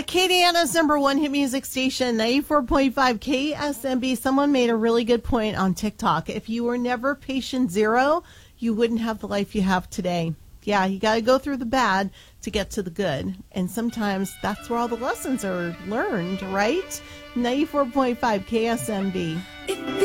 Acadiana's number one hit music station, 94.5 KSMB. Someone made a really good point on TikTok. If you were never patient zero, you wouldn't have the life you have today. Yeah, you got to go through the bad to get to the good. And sometimes that's where all the lessons are learned, right? 94.5 KSMB.